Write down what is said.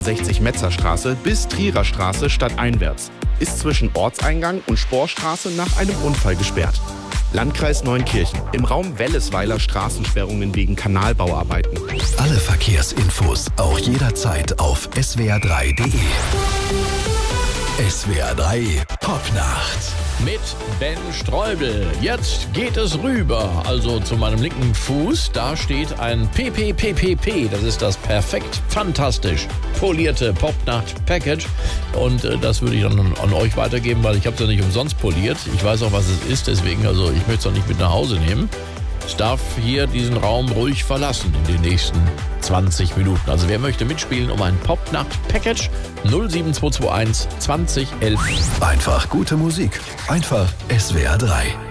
60 Metzerstraße bis Trierer Straße stadteinwärts. Ist zwischen Ortseingang und Sporstraße nach einem Unfall gesperrt. Landkreis Neunkirchen. Im Raum Wellesweiler Straßensperrungen wegen Kanalbauarbeiten. Alle Verkehrsinfos auch jederzeit auf swr3.de. SWR 3 Popnacht. Mit Ben Streubel. Jetzt geht es rüber, also zu meinem linken Fuß. Da steht ein PPPPP. Das ist das perfekt, fantastisch polierte Popnacht-Package. Und das würde ich dann an euch weitergeben, weil ich habe es ja nicht umsonst poliert. Ich weiß auch, was es ist, deswegen, also ich möchte es auch nicht mit nach Hause nehmen. Es darf hier diesen Raum ruhig verlassen in den nächsten 20 Minuten. Also wer möchte mitspielen um ein Popnacht-Package? 07221 2011. Einfach gute Musik. Einfach SWR 3.